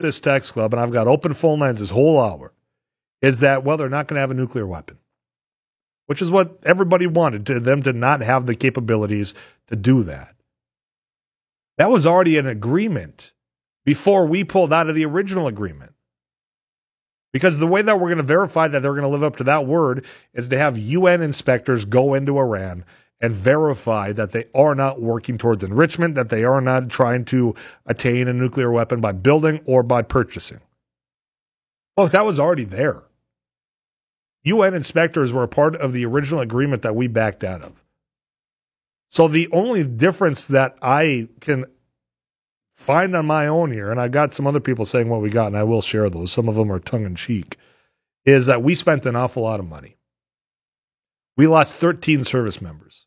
this text club, and I've got open phone lines this whole hour, is that, well, they're not going to have a nuclear weapon, which is what everybody wanted, to them to not have the capabilities to do that. That was already an agreement before we pulled out of the original agreement. Because the way that we're going to verify that they're going to live up to that word is to have UN inspectors go into Iran and verify that they are not working towards enrichment, that they are not trying to attain a nuclear weapon by building or by purchasing. Folks, that was already there. UN inspectors were a part of the original agreement that we backed out of. So the only difference that I can find on my own here, and I got some other people saying what we got, and I will share those, some of them are tongue-in-cheek, is that we spent an awful lot of money. We lost 13 service members.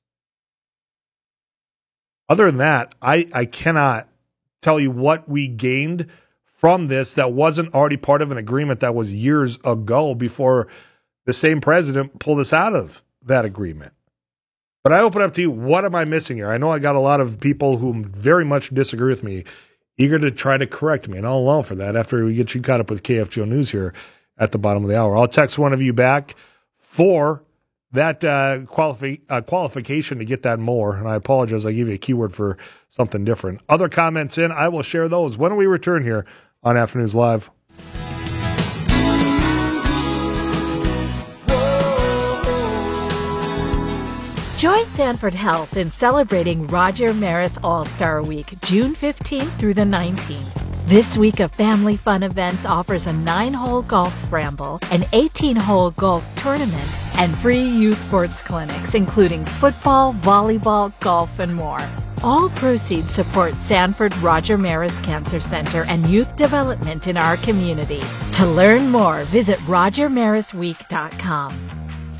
Other than that, I cannot tell you what we gained from this that wasn't already part of an agreement that was years ago before the same president pulled us out of that agreement. But I open up to you, what am I missing here? I know I got a lot of people who very much disagree with me, eager to try to correct me, and I'll allow for that after we get you caught up with KFGO News here at the bottom of the hour. I'll text one of you back for that qualification to get that more, and I apologize, I gave you a keyword for something different. Other comments in, I will share those when we return here on Afternoons Live. Join Sanford Health in celebrating Roger Maris All-Star Week, June 15th through the 19th. This week of family fun events offers a 9-hole golf scramble, an 18-hole golf tournament, and free youth sports clinics, including football, volleyball, golf, and more. All proceeds support Sanford Roger Maris Cancer Center and youth development in our community. To learn more, visit RogerMarisWeek.com.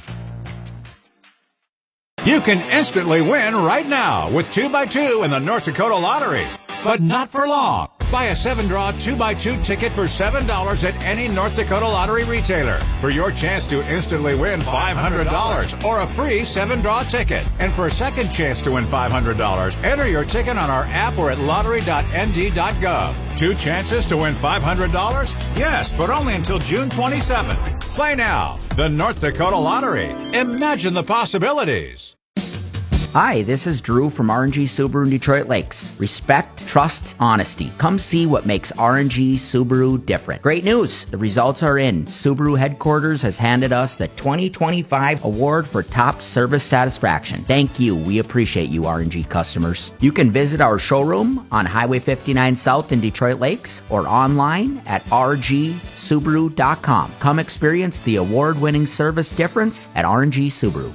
You can instantly win right now with 2x2 in the North Dakota Lottery. But not for long. Buy a 7-draw 2x2 ticket for $7 at any North Dakota Lottery retailer for your chance to instantly win $500 or a free 7-draw ticket. And for a second chance to win $500, enter your ticket on our app or at lottery.nd.gov. 2 chances to win $500? Yes, but only until June 27th. Play now. The North Dakota Lottery. Imagine the possibilities. Hi, this is Drew from R&G Subaru in Detroit Lakes. Respect, trust, honesty. Come see what makes R&G Subaru different. Great news! The results are in. Subaru headquarters has handed us the 2025 award for top service satisfaction. Thank you. We appreciate you, R&G customers. You can visit our showroom on Highway 59 South in Detroit Lakes or online at rgsubaru.com. Come experience the award-winning service difference at R&G Subaru.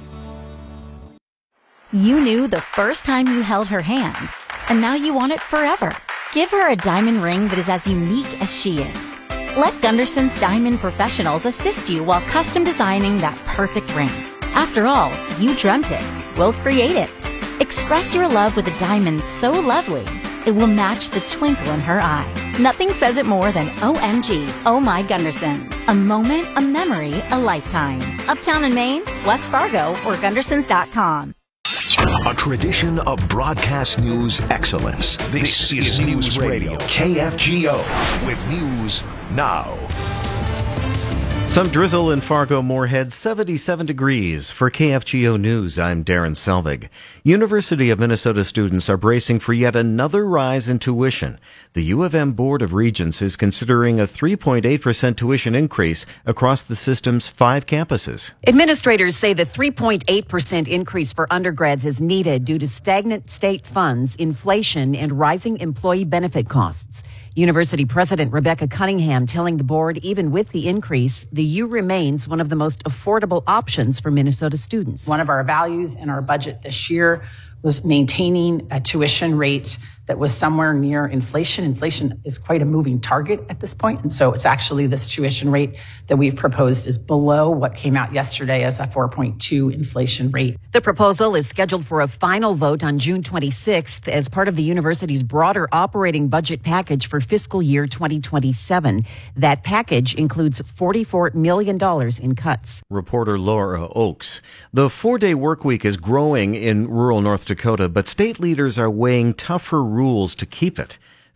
You knew the first time you held her hand, and now you want it forever. Give her a diamond ring that is as unique as she is. Let Gunderson's Diamond Professionals assist you while custom designing that perfect ring. After all, you dreamt it. We'll create it. Express your love with a diamond so lovely, it will match the twinkle in her eye. Nothing says it more than OMG, Oh My Gundersons. A moment, a memory, a lifetime. Uptown in Maine, West Fargo, or Gundersons.com. A tradition of broadcast news excellence. This is News Radio, KFGO, with News Now. Some drizzle in Fargo-Moorhead, 77 degrees. For KFGO News, I'm Darren Selvig. University of Minnesota students are bracing for yet another rise in tuition. The U of M Board of Regents is considering a 3.8% tuition increase across the system's 5 campuses. Administrators say the 3.8% increase for undergrads is needed due to stagnant state funds, inflation, and rising employee benefit costs. University President Rebecca Cunningham telling the board even with the increase, the U remains one of the most affordable options for Minnesota students. One of our values in our budget this year was maintaining a tuition rate that was somewhere near inflation. Inflation is quite a moving target at this point, and so it's actually this tuition rate that we've proposed is below what came out yesterday as a 4.2 inflation rate. The proposal is scheduled for a final vote on June 26th as part of the university's broader operating budget package for fiscal year 2027. That package includes $44 million in cuts. Reporter Laura Oakes. The 4-day work week is growing in rural North Dakota, but state leaders are weighing tougher rules to keep it.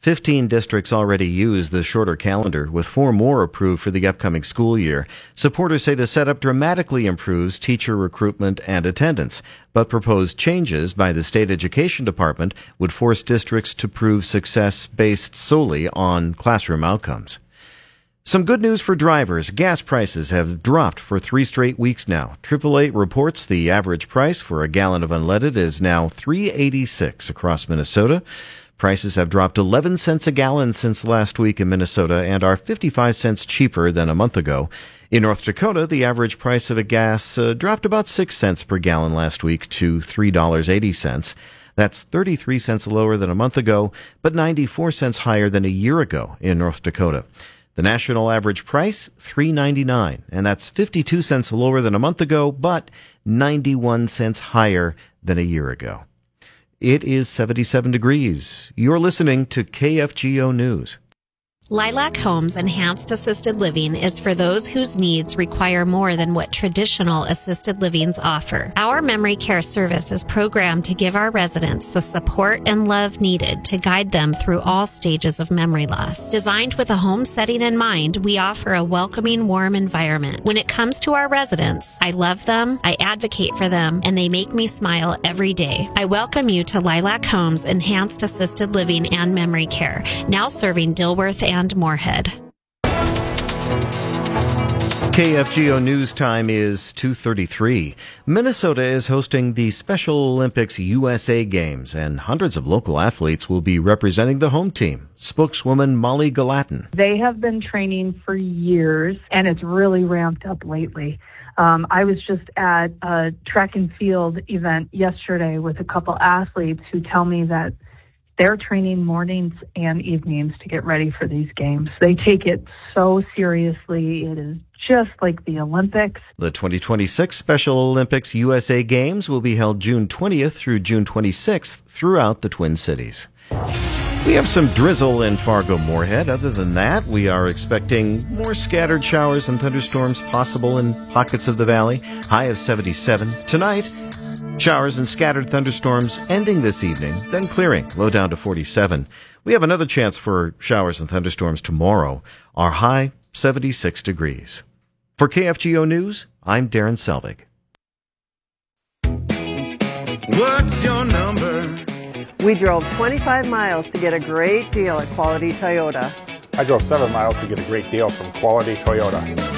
15 districts already use the shorter calendar, with 4 more approved for the upcoming school year. Supporters say the setup dramatically improves teacher recruitment and attendance, but proposed changes by the state education department would force districts to prove success based solely on classroom outcomes. Some good news for drivers. Gas prices have dropped for 3 straight weeks now. AAA reports the average price for a gallon of unleaded is now $3.86 across Minnesota. Prices have dropped 11 cents a gallon since last week in Minnesota and are 55 cents cheaper than a month ago. In North Dakota, the average price of a gas dropped about 6 cents per gallon last week to $3.80. That's 33 cents lower than a month ago, but 94 cents higher than a year ago in North Dakota. The national average price, $3.99, and that's 52 cents lower than a month ago, but 91 cents higher than a year ago. It is 77 degrees. You're listening to KFGO News. Lilac Homes Enhanced Assisted Living is for those whose needs require more than what traditional assisted livings offer. Our memory care service is programmed to give our residents the support and love needed to guide them through all stages of memory loss. Designed with a home setting in mind, we offer a welcoming, warm environment. When it comes to our residents, I love them, I advocate for them, and they make me smile every day. I welcome you to Lilac Homes Enhanced Assisted Living and Memory Care, now serving Dilworth and Moorhead. KFGO News time is 2:33. Minnesota is hosting the Special Olympics USA Games, and hundreds of local athletes will be representing the home team. Spokeswoman Molly Gallatin. They have been training for years, and it's really ramped up lately. I was just at a track and field event yesterday with a couple athletes who tell me that they're training mornings and evenings to get ready for these games. They take it so seriously. It is just like the Olympics. The 2026 Special Olympics USA Games will be held June 20th through June 26th throughout the Twin Cities. We have some drizzle in Fargo-Moorhead. Other than that, we are expecting more scattered showers and thunderstorms possible in pockets of the valley. High of 77. Tonight, showers and scattered thunderstorms ending this evening, then clearing. Low down to 47. We have another chance for showers and thunderstorms tomorrow. Our high, 76 degrees. For KFGO News, I'm Darren Selvig. What's your number? We drove 25 miles to get a great deal at Quality Toyota. I drove 7 miles to get a great deal from Quality Toyota.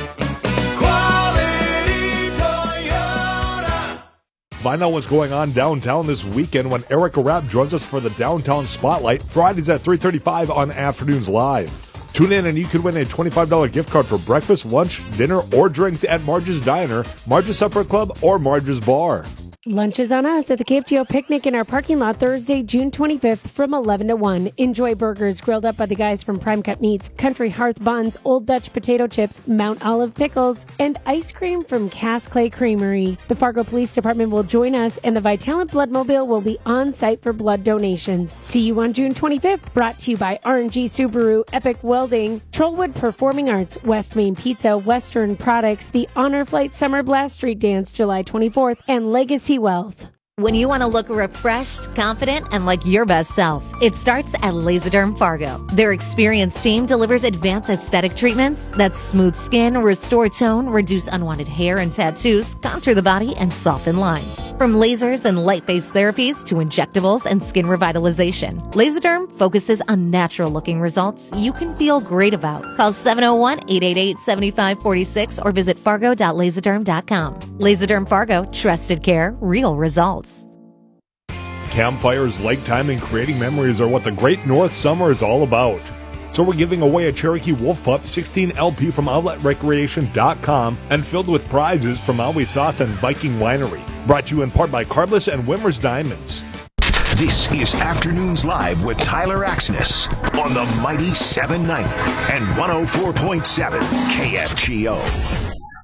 Quality Toyota! Find out what's going on downtown this weekend when Erica Rapp joins us for the Downtown Spotlight, Fridays at 3:35 on Afternoons Live. Tune in and you could win a $25 gift card for breakfast, lunch, dinner, or drinks at Marge's Diner, Marge's Supper Club, or Marge's Bar. Lunch is on us at the KFGO Picnic in our parking lot Thursday, June 25th from 11 to 1. Enjoy burgers grilled up by the guys from Prime Cut Meats, Country Hearth Buns, Old Dutch Potato Chips, Mount Olive Pickles, and ice cream from Cass Clay Creamery. The Fargo Police Department will join us, and the Vitalant Bloodmobile will be on site for blood donations. See you on June 25th, brought to you by R&G Subaru, Epic Welding, Trollwood Performing Arts, West Main Pizza, Western Products, the Honor Flight Summer Blast Street Dance July 24th, and Legacy Wealth. When you want to look refreshed, confident, and like your best self, it starts at Laserderm Fargo. Their experienced team delivers advanced aesthetic treatments that smooth skin, restore tone, reduce unwanted hair and tattoos, contour the body, and soften lines. From lasers and light-based therapies to injectables and skin revitalization, Laserderm focuses on natural-looking results you can feel great about. Call 701-888-7546 or visit fargo.laserderm.com. Laserderm Fargo, trusted care, real results. Campfires, lake time, and creating memories are what the Great North Summer is all about. So we're giving away a Cherokee Wolf Pup 16 LP from OutletRecreation.com and filled with prizes from Always Sauce and Viking Winery. Brought to you in part by Carbless and Wimmer's Diamonds. This is Afternoons Live with Tyler Axness on the mighty 790 and 104.7 KFGO.